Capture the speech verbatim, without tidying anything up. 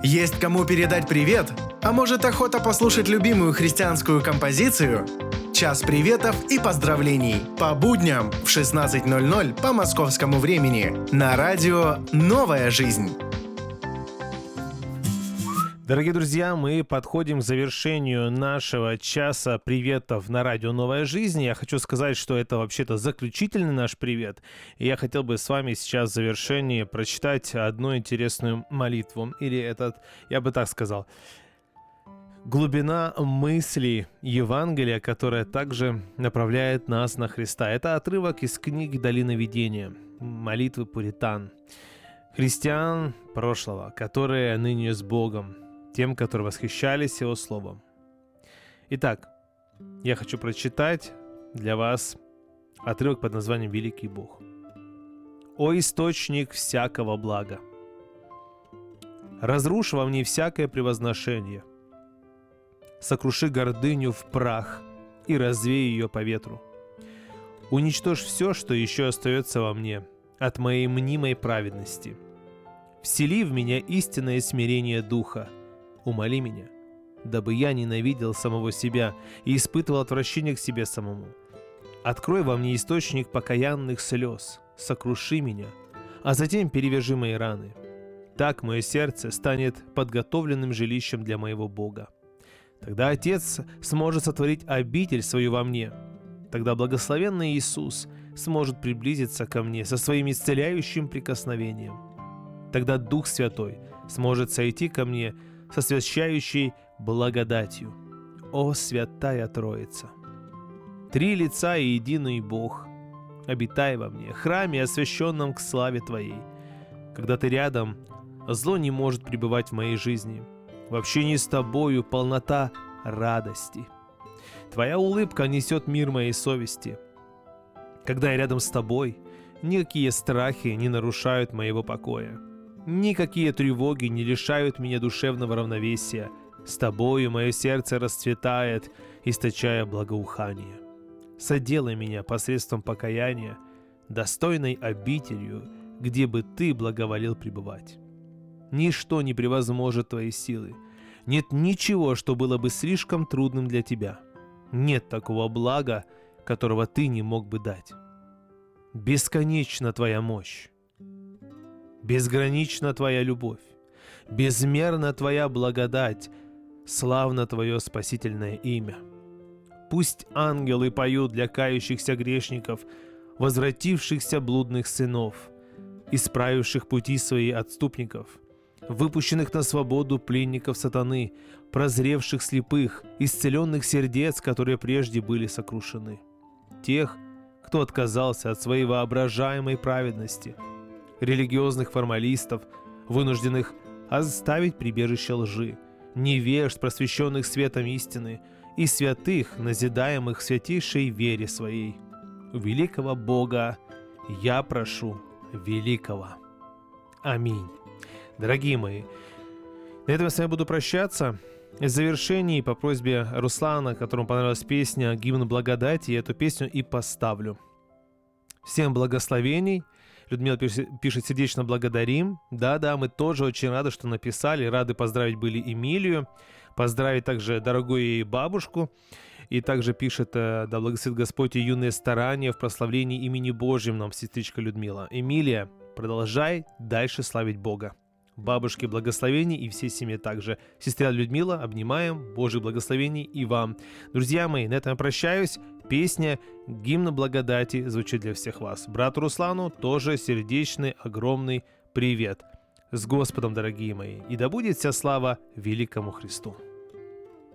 Есть кому передать привет? А может, охота послушать любимую христианскую композицию? Час приветов и поздравлений по будням в шестнадцать ноль ноль по московскому времени на радио «Новая жизнь». Дорогие друзья, мы подходим к завершению нашего часа приветов на радио «Новая жизнь». Я хочу сказать, что это вообще-то заключительный наш привет. И я хотел бы с вами сейчас в завершении прочитать одну интересную молитву. Или этот, я бы так сказал, глубина мысли Евангелия, которая также направляет нас на Христа. Это отрывок из книги «Долина видения», молитвы пуритан, христиан прошлого, которые ныне с Богом, тем, которые восхищались Его Словом. Итак, я хочу прочитать для вас отрывок под названием «Великий Бог». «О источник всякого блага! Разрушь во мне всякое превозношение, сокруши гордыню в прах и развей ее по ветру. Уничтожь все, что еще остается во мне от моей мнимой праведности. Всели в меня истинное смирение духа. Умоли меня, дабы я ненавидел самого себя и испытывал отвращение к себе самому. Открой во мне источник покаянных слез, сокруши меня, а затем перевяжи мои раны. Так мое сердце станет подготовленным жилищем для моего Бога. Тогда Отец сможет сотворить обитель свою во мне. Тогда благословенный Иисус сможет приблизиться ко мне со своим исцеляющим прикосновением. Тогда Дух Святой сможет сойти ко мне со освящающей благодатью. О, Святая Троица! Три лица и единый Бог, обитай во мне, храме, освященном к славе Твоей. Когда Ты рядом, зло не может пребывать в моей жизни. В общении с Тобою полнота радости. Твоя улыбка несет мир моей совести. Когда я рядом с Тобой, никакие страхи не нарушают моего покоя. Никакие тревоги не лишают меня душевного равновесия. С Тобою мое сердце расцветает, источая благоухание. Соделай меня посредством покаяния, достойной обителью, где бы Ты благоволил пребывать. Ничто не превозможет Твоей силы. Нет ничего, что было бы слишком трудным для Тебя. Нет такого блага, которого Ты не мог бы дать. Бесконечна Твоя мощь. Безгранична Твоя любовь, безмерна Твоя благодать, славно Твое спасительное имя. Пусть ангелы поют для кающихся грешников, возвратившихся блудных сынов, исправивших пути свои отступников, выпущенных на свободу пленников сатаны, прозревших слепых, исцеленных сердец, которые прежде были сокрушены. Тех, кто отказался от своей воображаемой праведности, религиозных формалистов, вынужденных оставить прибежище лжи, невежд, просвещенных светом истины, и святых, назидаемых в святейшей вере своей. У великого Бога я прошу великого. Аминь. Дорогие мои, на этом я с вами буду прощаться. В завершении, по просьбе Руслана, которому понравилась песня «Гимн благодати», я эту песню и поставлю. Всем благословений. Людмила пишет, пишет «Сердечно благодарим». Да-да, мы тоже очень рады, что написали. Рады поздравить были Эмилию. Поздравить также дорогую ей бабушку. И также пишет «Да благословит Господь и юные старания в прославлении имени Божьем» нам сестричка Людмила. Эмилия, продолжай дальше славить Бога. Бабушке благословений и всей семье также. Сестра Людмила, обнимаем. Божьих благословений и вам. Друзья мои, на этом я прощаюсь. Песня «Гимн благодати» звучит для всех вас. Брату Руслану тоже сердечный, огромный привет. С Господом, дорогие мои. И да будет вся слава великому Христу.